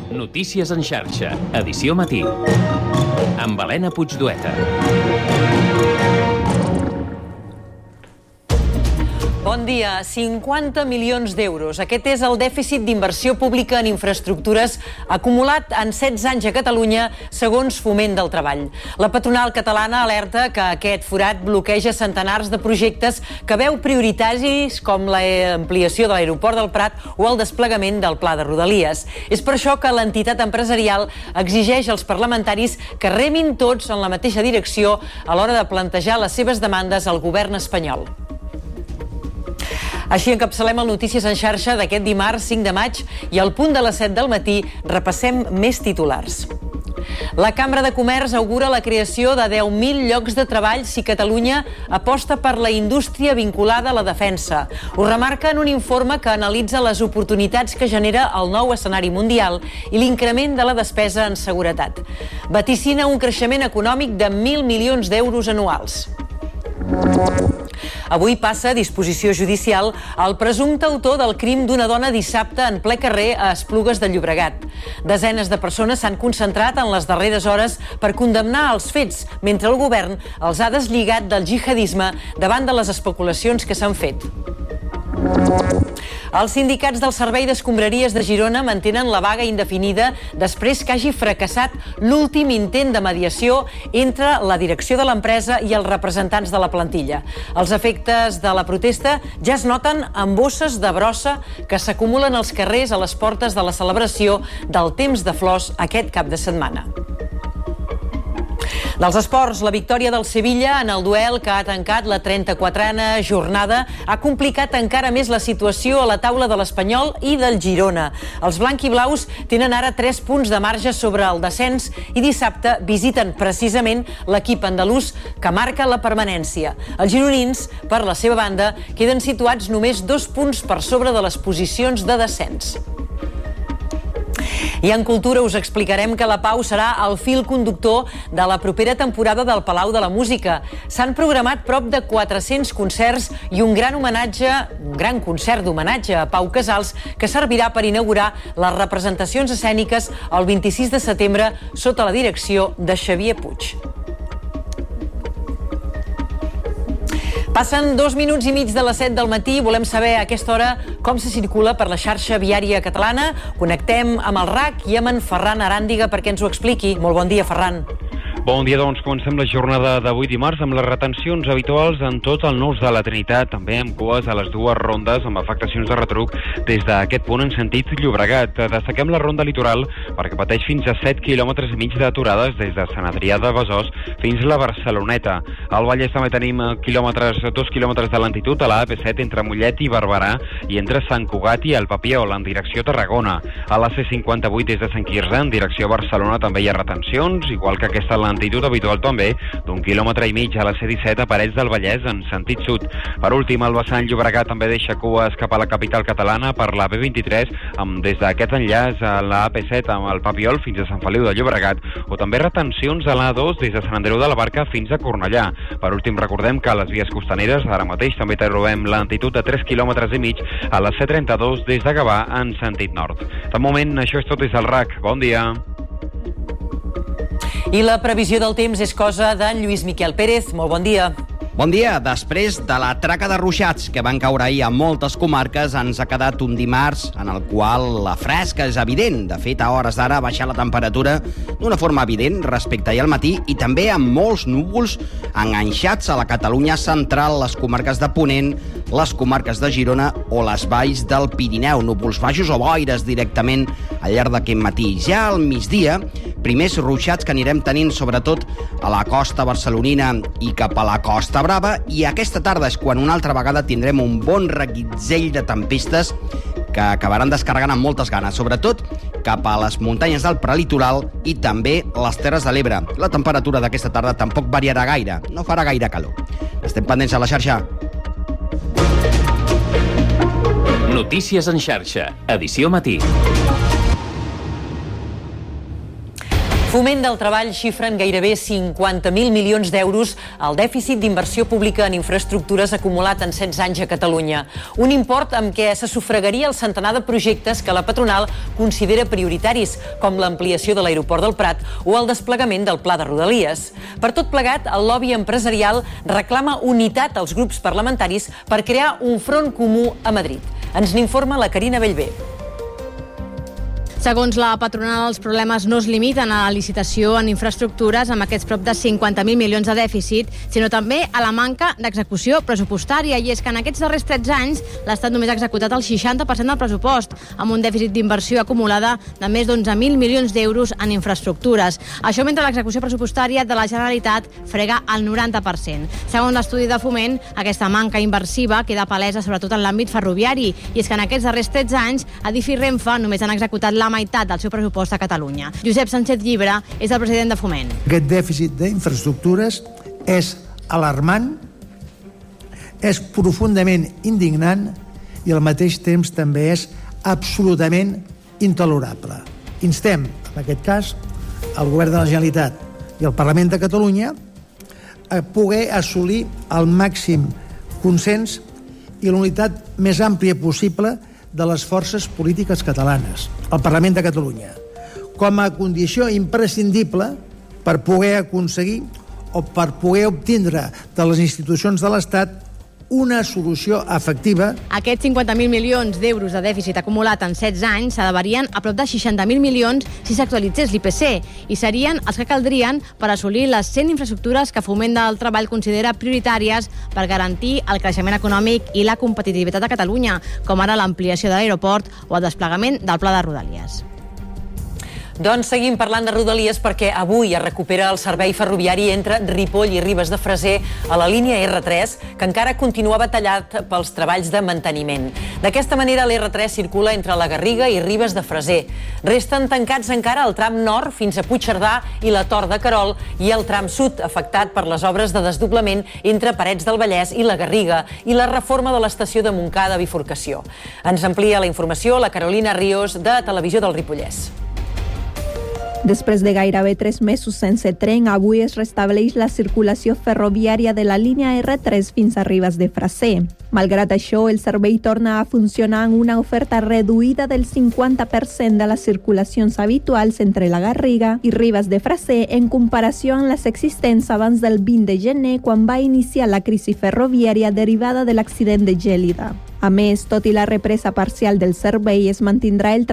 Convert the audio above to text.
Notícies en xarxa, edició matí. Amb Helena Puigdueta. Bon dia. 50 milions d'euros. Aquest és el dèficit d'inversió pública en infraestructures acumulat en 16 anys a Catalunya, segons Foment del Treball. La patronal catalana alerta que aquest forat bloqueja centenars de projectes que veu prioritaris com l'ampliació de l'aeroport del Prat o el desplegament del Pla de Rodalies. És per això que l'entitat empresarial exigeix als parlamentaris que remin tots en la mateixa direcció a l'hora de plantejar les seves demandes al govern espanyol. Així encapçalem el Notícies en xarxa d'aquest dimarts 5 de maig i al punt de les 7 del matí repassem més titulars. La Cambra de Comerç augura la creació de 10.000 llocs de treball si Catalunya aposta per la indústria vinculada a la defensa. Ho remarca en un informe que analitza les oportunitats que genera el nou escenari mundial i l'increment de la despesa en seguretat. Vaticina un creixement econòmic de 1.000 milions d'euros anuals. Avui passa a disposició judicial el presumpte autor del crim d'una dona dissabte en ple carrer a Esplugues de Llobregat. Desenes de persones s'han concentrat en les darreres hores per condemnar els fets, mentre el govern els ha deslligat del jihadisme davant de les especulacions que s'han fet. Els sindicats del Servei d'Escombraries de Girona mantenen la vaga indefinida després que hagi fracassat l'últim intent de mediació entre la direcció de l'empresa i els representants de la plantilla. Els efectes de la protesta ja es noten en bosses de brossa que s'acumulen als carrers a les portes de la celebració del Temps de Flors aquest cap de setmana. Dels esports, la victòria del Sevilla en el duel que ha tancat la 34a jornada ha complicat encara més la situació a la taula de l'Espanyol i del Girona. Els blanquiblaus tenen ara 3 punts de marge sobre el descens i dissabte visiten precisament l'equip andalús que marca la permanència. Els gironins, per la seva banda, queden situats només 2 punts per sobre de les posicions de descens. I en cultura us explicarem que la Pau serà el fil conductor de la propera temporada del Palau de la Música. S'han programat prop de 400 concerts i un gran concert d'homenatge a Pau Casals que servirà per inaugurar les representacions escèniques el 26 de setembre sota la direcció de Xavier Puig. Passen 2 minuts i mig de les 7 del matí. Volem saber a aquesta hora com se circula per la xarxa viària catalana. Connectem amb el RAC i amb en Ferran Aràndiga perquè ens ho expliqui. Molt bon dia, Ferran. Bon dia, doncs comencem la jornada d'avui dimarts amb les retencions habituals en tot el Nus de la Trinitat, també amb cues a les dues rondes amb afectacions de retruc des d'aquest punt en sentit Llobregat. Destaquem la ronda litoral perquè pateix fins a 7 quilòmetres i mig d'aturades des de Sant Adrià de Besòs fins a la Barceloneta. Al Vallès també tenim 2 quilòmetres de lentitud a la AP7 entre Mollet i Barberà i entre Sant Cugat i el Papiol en direcció Tarragona. A la C58 des de Sant Quirze en direcció Barcelona també hi ha retencions, igual que aquesta lentitud habitual també d'1,5 quilòmetres a la C17 a Parets del Vallès en sentit sud. Per últim, el vessant Llobregat també deixa cues cap a la capital catalana per la B23 amb des d'aquest enllaç a la AP7 amb el Papiol fins a Sant Feliu de Llobregat o també retencions a l'A2 des de Sant Andreu de la Barca fins a Cornellà. Per últim, recordem que a les vies costaneres ara mateix també trobem lentitud de 3,5 quilòmetres a la C32 des de Gavà en sentit nord. De moment, això és tot des del RAC. Bon dia. I la previsió del temps és cosa d'en Lluís Miquel Pérez. Molt bon dia. Bon dia. Després de la traca de ruixats que van caure ahir a moltes comarques, ens ha quedat un dimarts en el qual la fresca és evident. De fet, a hores d'ara ha baixat la temperatura d'una forma evident respecte ahir al matí i també amb molts núvols enganxats a la Catalunya central, les comarques de Ponent, les comarques de Girona o les valls del Pirineu. Núvols baixos o boires directament al llarg d'aquest matí. Ja al migdia, primers ruixats que anirem tenint sobretot a la costa barcelonina i cap a la Costa Brava, i aquesta tarda és quan una altra vegada tindrem un bon reguitzell de tempestes que acabaran descarregant amb moltes ganes, sobretot cap a les muntanyes del prelitoral i també les Terres de l'Ebre. La temperatura d'aquesta tarda tampoc variarà gaire, no farà gaire calor. Estem pendents a la xarxa. Notícies en xarxa, edició matí. Foment del Treball xifren gairebé 50.000 milions d'euros al dèficit d'inversió pública en infraestructures acumulat en 16 anys a Catalunya. Un import amb què se sufragaria el centenar de projectes que la patronal considera prioritaris, com l'ampliació de l'aeroport del Prat o el desplegament del Pla de Rodalies. Per tot plegat, el lobby empresarial reclama unitat als grups parlamentaris per crear un front comú a Madrid. Ens n'informa la Carina Bellver. Segons la patronal, els problemes no es limiten a la licitació en infraestructures amb aquests prop de 50.000 milions de dèficit, sinó també a la manca d'execució pressupostària. I és que en aquests darrers 13 anys l'Estat només ha executat el 60% del pressupost, amb un dèficit d'inversió acumulada de més d'11.000 milions d'euros en infraestructures. Això mentre l'execució pressupostària de la Generalitat frega el 90%. Segons l'estudi de Foment, aquesta manca inversiva queda palesa sobretot en l'àmbit ferroviari. I és que en aquests darrers 13 anys, Adif i Renfe només han executat la meitat del seu pressupost a Catalunya. Josep Sánchez Llibre és el president de Foment. Aquest dèficit d'infraestructures és alarmant, és profundament indignant i al mateix temps també és absolutament intolerable. Instem, en aquest cas, el Govern de la Generalitat i el Parlament de Catalunya a poder assolir el màxim consens i la unitat més àmplia possible de les forces polítiques catalanes, el Parlament de Catalunya, com a condició imprescindible per poder aconseguir o per poder obtindre de les institucions de l'Estat una solució efectiva. Aquests 50.000 milions d'euros de dèficit acumulat en 16 anys s'elevarien a prop de 60.000 milions si s'actualitzés l'IPC i serien els que caldrien per assolir les 100 infraestructures que Foment del Treball considera prioritàries per garantir el creixement econòmic i la competitivitat de Catalunya, com ara l'ampliació de l'aeroport o el desplegament del Pla de Rodalies. Doncs seguim parlant de Rodalies perquè avui es recupera el servei ferroviari entre Ripoll i Ribes de Freser a la línia R3, que encara continuava tallat pels treballs de manteniment. D'aquesta manera, l'R3 circula entre la Garriga i Ribes de Freser. Resten tancats encara el tram nord fins a Puigcerdà i la Tor de Querol i el tram sud, afectat per les obres de desdoblament entre Parets del Vallès i la Garriga i la reforma de l'estació de Montcada a bifurcació. Ens amplia la informació la Carolina Ríos, de Televisió del Ripollès. Després de gairebé 3 mesos sense tren, avui es restableix la circulació ferroviària de la línia R3 fins a Ribes de Freser. Malgrat això, el servei torna a funcionar amb una oferta reduïda del 50% de les circulacions habituals entre la Garriga i Ribes de Freser en comparació amb les existents abans del 20 de gener, quan va iniciar la crisi ferroviària derivada de l'accident de Gèlida. A més, tot i la represa parcial del servei, es mantindrà el